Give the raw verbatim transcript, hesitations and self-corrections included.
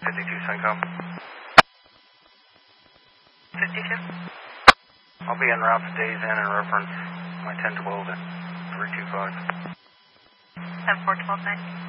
fifty-two Syncom. fifty-two? I'll be en route to Days Inn and reference my ten twelve at three two five. ten four twelve nine.